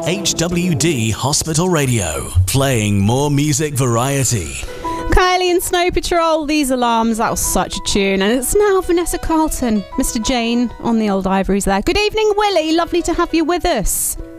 HWD Hospital Radio, playing more music variety. Kylie and Snow Patrol, These Alarms, that was such a tune. And it's now Vanessa Carlton, Mr. Jane on the old ivories there. Good evening, Willie, lovely to have you with us.